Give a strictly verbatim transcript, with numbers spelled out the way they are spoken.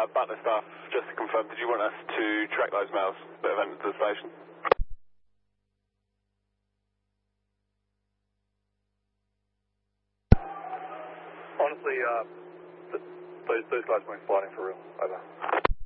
uh, Butler staff, just to confirm, did you want us to track those mails that have entered the station? Honestly, uh, th those, those guys weren't fighting for real. Over.